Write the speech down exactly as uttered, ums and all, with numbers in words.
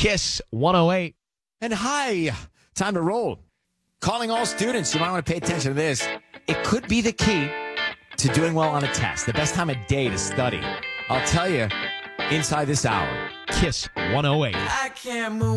Kiss one oh eight. And hi, time to roll. Calling all students, you might want to pay attention to this. It could be the key to doing well on a test. The best time of day to study. I'll tell you inside this hour. Kiss one oh eight. I can't move.